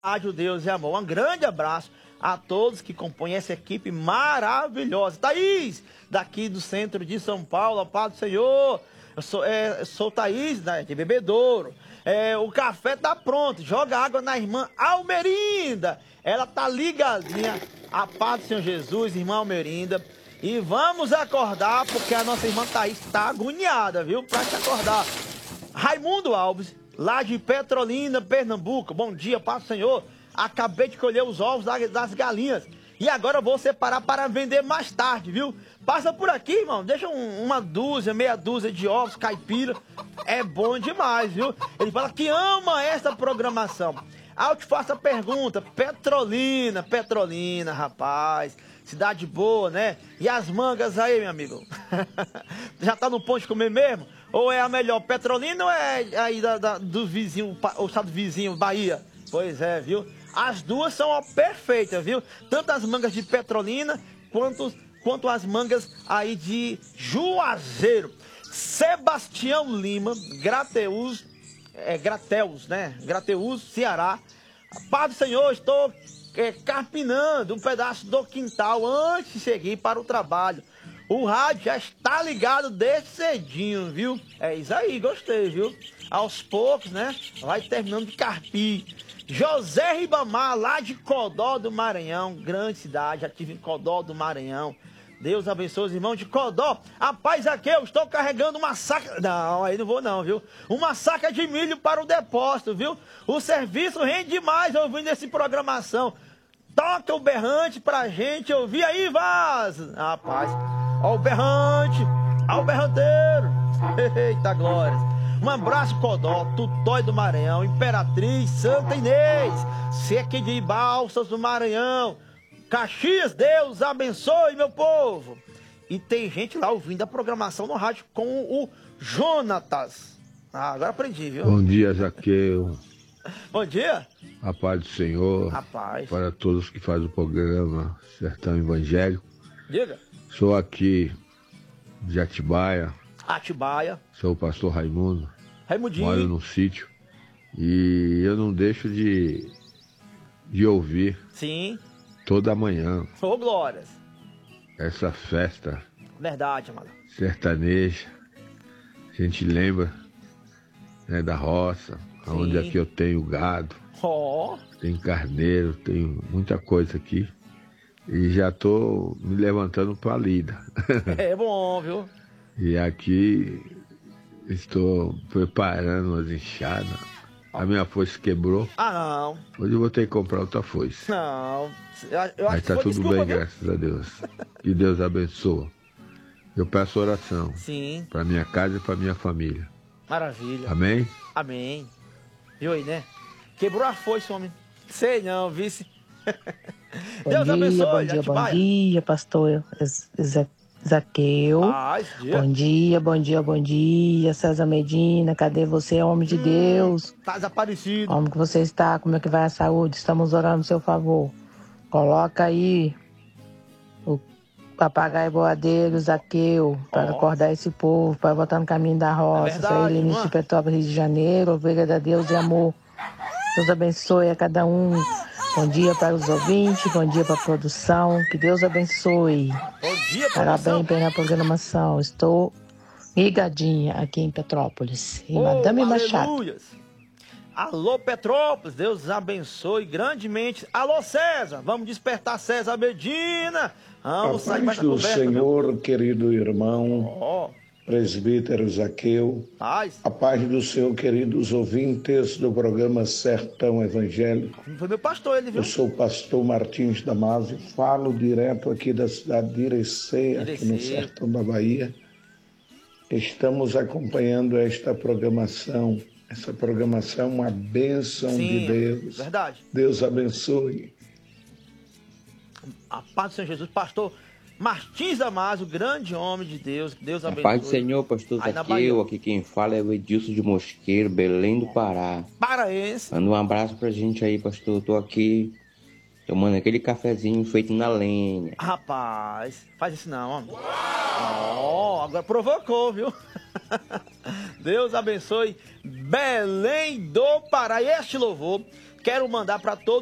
Rádio Deus e Amor. Um grande abraço a todos que compõem essa equipe maravilhosa. Thaís, daqui do centro de São Paulo, a paz do Senhor. Eu sou Thaís, né, de Bebedouro. O café tá pronto, joga água na irmã Almerinda. Ela tá ligadinha, a paz do Senhor Jesus, irmã Almerinda. E vamos acordar, porque a nossa irmã Thaís tá agoniada, viu? Pra te acordar. Raimundo Alves, lá de Petrolina, Pernambuco. Bom dia, paz do Senhor. Acabei de colher os ovos das galinhas. E agora eu vou separar para vender mais tarde, viu? Passa por aqui, irmão. Deixa uma dúzia, meia dúzia de ovos caipira. É bom demais, viu? Ele fala que ama essa programação. Eu te faço a pergunta. Petrolina, rapaz. Cidade boa, né? E as mangas aí, meu amigo? Já tá no ponto de comer mesmo? Ou é a melhor Petrolina ou é aí do vizinho, o estado vizinho, Bahia? Pois é, viu? As duas são perfeitas, viu? Tanto as mangas de Petrolina quanto as mangas aí de Juazeiro. Sebastião Lima, Grateus, né? Grateus, Ceará. Paz do Senhor, estou carpinando um pedaço do quintal antes de seguir para o trabalho. O rádio já está ligado desde cedinho, viu? É isso aí, gostei, viu? Aos poucos, né? Vai terminando de carpir. José Ribamar, lá de Codó do Maranhão, grande cidade, já estive em Codó do Maranhão. Deus abençoe os irmãos de Codó. Rapaz, aqui eu estou carregando uma saca... Não, aí não vou não, viu? Uma saca de milho para o depósito, viu? O serviço rende demais ouvindo essa programação. Toca o berrante pra gente ouvir aí, Vaz. Rapaz, ó o berrante, ó o berranteiro. Eita glória. Um abraço, Codó, Tutói do Maranhão, Imperatriz, Santa Inês, Seque de Balsas do Maranhão, Caxias, Deus abençoe, meu povo. E tem gente lá ouvindo a programação no rádio com o Jonatas. Agora aprendi, viu? Bom dia, Zaqueu. Bom dia. A paz do Senhor. Rapaz. Para todos que fazem o programa Sertão Evangélico. Diga. Sou aqui de Atibaia. Sou o pastor Raimundo. Raimundinho. Moro num sítio. E eu não deixo de ouvir. Sim. Toda manhã. Ô, glórias. Essa festa. Verdade, mano. Sertaneja. A gente lembra, né, da roça. Sim. Onde aqui eu tenho gado. Tem carneiro, tem muita coisa aqui. E já tô me levantando para a lida. É bom, viu? E aqui estou preparando umas enxadas. A minha foice quebrou. Não. Hoje eu vou ter que comprar outra foice. Não. Mas tá tudo bem, graças a Deus. Que Deus abençoe. Eu peço oração. Sim. Para minha casa e para minha família. Maravilha. Amém? Amém. Viu aí, né? Quebrou a foice, homem. Sei não, vice. Deus abençoe. Bom dia, pastor Zaqueu. Bom dia, César Medina. Cadê você, homem de Deus? Tá desaparecido. Como que você está? Como é que vai a saúde? Estamos orando no seu favor. Coloca aí o papagaio boadeiro, Zaqueu, para acordar esse povo, para botar no caminho da roça. Isso aí, Lenice de Petrópolis, Rio de Janeiro, ovelha da Deus e amor. Deus abençoe a cada um. Bom dia para os ouvintes, bom dia para a produção. Que Deus abençoe. Bom dia, parabéns pela programação. Estou ligadinha aqui em Petrópolis. Em Madame Machado. Alô, Petrópolis, Deus abençoe grandemente. Alô, César, vamos despertar César Medina. Vamos sair mais da conversa. A paz do Senhor, querido irmão, presbítero Zaqueu. A paz do Senhor, queridos ouvintes do programa Sertão Evangélico. Foi meu pastor, ele viu? Eu sou o pastor Martins Damasio, falo direto aqui da cidade de Irecê, aqui no sertão da Bahia. Estamos acompanhando esta programação. Essa programação é uma bênção de Deus. Verdade. Deus abençoe. A paz do Senhor Jesus, pastor Martins Damasio, grande homem de Deus. Deus abençoe. A paz do Senhor, pastor Zaqueu. Aqui quem fala é o Edilson de Mosqueiro, Belém do Pará. Paraense. Manda um abraço pra gente aí, pastor. Tô aqui tomando aquele cafezinho feito na lenha. Rapaz, faz isso não, homem. Agora provocou, viu? Deus abençoe Belém do Pará. E este louvor quero mandar para todos